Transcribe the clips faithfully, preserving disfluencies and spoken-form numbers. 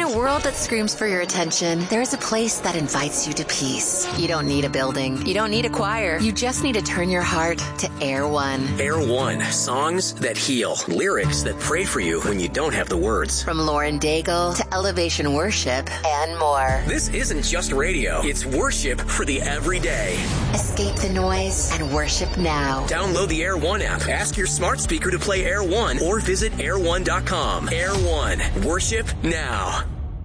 a world that screams for your attention, there is a place that invites you to peace. You don't need a building. You don't need a choir. You just need to turn your heart to Air One. Air One. Songs that heal. Lyrics that pray for you when you don't have the words. From Lauren Daigle to Elevation Worship and more. This isn't just radio. It's worship for the everyday. Escape the noise and worship now. Download the Air One app. Ask your smart speaker to play Air One or visit air one dot com. Air One. Worship now.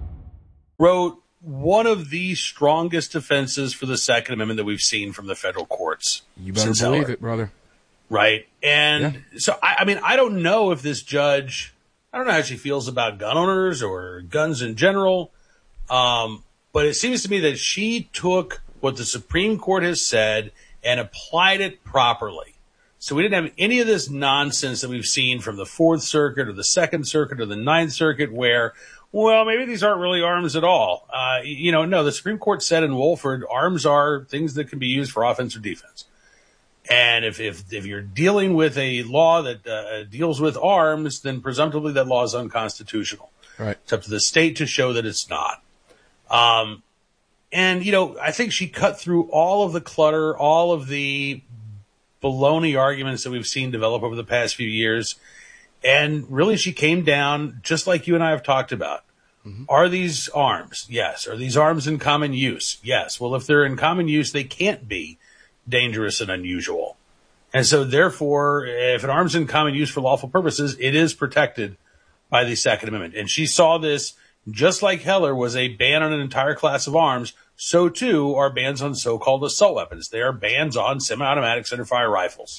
Wrote one of the strongest defenses for the Second Amendment that we've seen from the federal courts. You better believe Heller. It, brother. Right. And yeah. so, I, I mean, I don't know if this judge, I don't know how she feels about gun owners or guns in general. Um, but it seems to me that she took what the Supreme Court has said and applied it properly. So we didn't have any of this nonsense that we've seen from the Fourth Circuit or the Second Circuit or the Ninth Circuit where, well, maybe these aren't really arms at all. Uh, you know, no, the Supreme Court said in Wolford, arms are things that can be used for offense or defense. And if, if, if you're dealing with a law that uh, deals with arms, then presumptively that law is unconstitutional. Right. It's up to the state to show that it's not. Um, and, you know, I think she cut through all of the clutter, all of the baloney arguments that we've seen develop over the past few years. And really, she came down just like you and I have talked about. Mm-hmm. Are these arms? Yes. Are these arms in common use? Yes. Well, if they're in common use, they can't be dangerous and unusual. And so, therefore, if an arm's in common use for lawful purposes, it is protected by the Second Amendment. And she saw this just like Heller was a ban on an entire class of arms. So, too, are bans on so-called assault weapons. They are bans on semi-automatic centerfire rifles.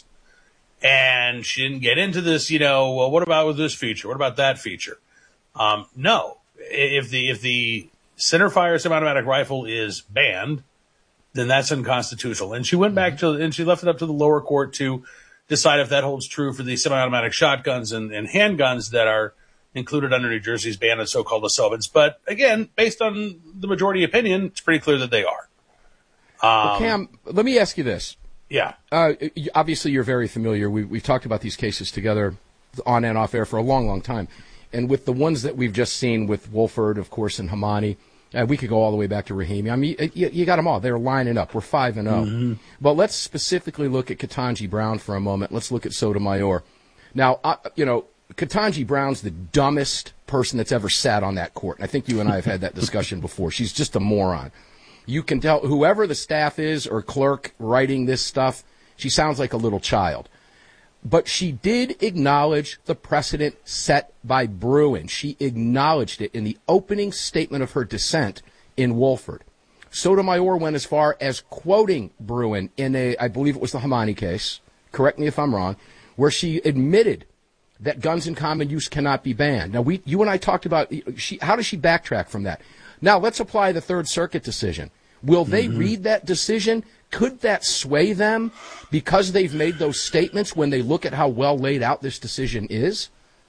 And she didn't get into this, you know, well, what about with this feature? What about that feature? Um, no. If the if the centerfire semi-automatic rifle is banned, then that's unconstitutional. And she went back to, and she left it up to the lower court to decide if that holds true for the semi-automatic shotguns and, and handguns that are included under New Jersey's ban on so-called assault weapons. But again, based on the majority opinion, it's pretty clear that they are. Um, well, Cam, let me ask you this. Yeah. Uh, obviously, you're very familiar. We, we've talked about these cases together on and off air for a long, long time. And with the ones that we've just seen with Wolford, of course, and Hamani, uh, we could go all the way back to Rahimi. I mean, you, you got them all. They're lining up. We're five and oh. Mm-hmm. But let's specifically look at Ketanji Brown for a moment. Let's look at Sotomayor. Now, uh, you know, Ketanji Brown's the dumbest person that's ever sat on that court. And I think you and I have had that discussion before. She's just a moron. You can tell whoever the staff is or clerk writing this stuff, she sounds like a little child. But she did acknowledge the precedent set by Bruen. She acknowledged it in the opening statement of her dissent in Wolford. Sotomayor went as far as quoting Bruen in a, I believe it was the Hamani case, correct me if I'm wrong, where she admitted that guns in common use cannot be banned. Now, we, you and I talked about she, how does she backtrack from that? Now, let's apply the Third Circuit decision. Will they mm-hmm. read that decision? Could that sway them because they've made those statements when they look at how well laid out this decision is?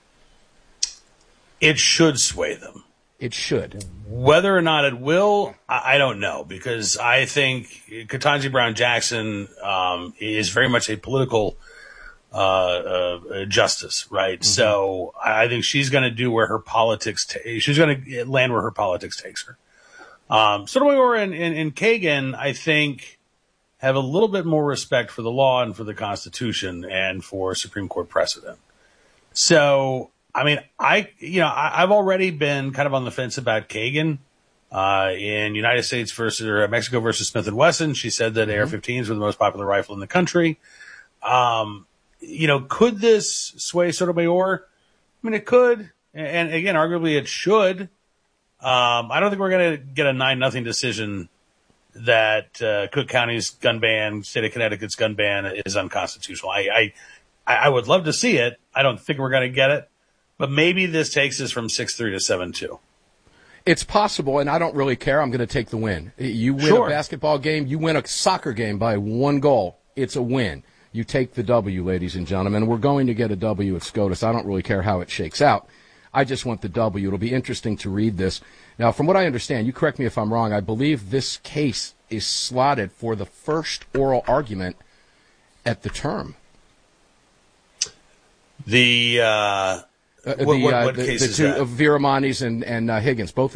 It should sway them. It should. Whether or not it will, I don't know, because I think Ketanji Brown Jackson um, is very much a political uh, uh, justice, right? Mm-hmm. So I think she's going to do where her politics, ta- she's going to land where her politics takes her. Um, Sotomayor and, and, and Kagan, I think, have a little bit more respect for the law and for the Constitution and for Supreme Court precedent. So, I mean, I, you know, I, I've already been kind of on the fence about Kagan, uh, in United States versus or Mexico versus Smith and Wesson. She said that mm-hmm. A R fifteens were the most popular rifle in the country. Um, you know, could this sway Sotomayor? I mean, it could. And again, arguably it should. Um, I don't think we're going to get a nine nothing decision that uh, Cook County's gun ban, state of Connecticut's gun ban is unconstitutional. I, I, I would love to see it. I don't think we're going to get it, but maybe this takes us from six three to seven two. It's possible, and I don't really care. I'm going to take the win. You win sure. a basketball game, you win a soccer game by one goal. It's a win. You take the W, ladies and gentlemen. We're going to get a W at SCOTUS. I don't really care how it shakes out. I just want the W. It'll be interesting to read this. Now, from what I understand, you correct me if I'm wrong, I believe this case is slotted for the first oral argument at the term. The, uh, uh, what, the, what, uh, what the, case the is two, that? Uh, Viramani's and, and uh, Higgins, both